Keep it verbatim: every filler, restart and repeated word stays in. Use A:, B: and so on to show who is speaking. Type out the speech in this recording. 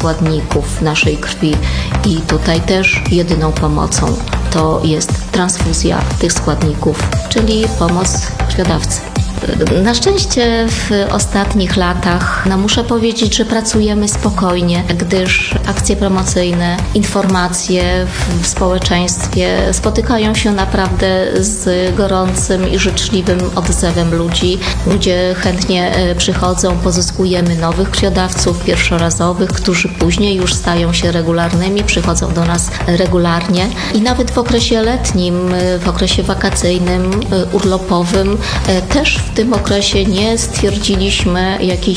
A: składników naszej krwi i tutaj też jedyną pomocą to jest transfuzja tych składników, czyli pomoc krwiodawcy. Na szczęście w ostatnich latach no muszę powiedzieć, że pracujemy spokojnie, gdyż akcje promocyjne, informacje w społeczeństwie spotykają się naprawdę z gorącym i życzliwym odzewem ludzi. Ludzie chętnie przychodzą, pozyskujemy nowych krwiodawców pierwszorazowych, którzy później już stają się regularnymi, przychodzą do nas regularnie i nawet w okresie letnim, w okresie wakacyjnym, urlopowym też w tym okresie nie stwierdziliśmy jakiejś